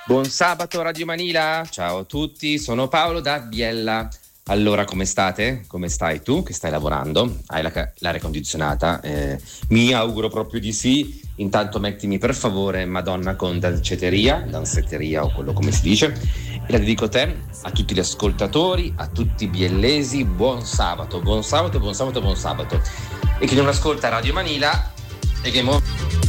Buon sabato Radio Manila, ciao a tutti, sono Paolo da Biella. Allora, come state? Come stai tu che stai lavorando? Hai l'aria condizionata? Mi auguro proprio di sì. Intanto mettimi per favore Madonna con danzetteria o quello come si dice. E la dedico a te, a tutti gli ascoltatori, a tutti i biellesi. Buon sabato, buon sabato, buon sabato, buon sabato. E chi non ascolta Radio Manila, e che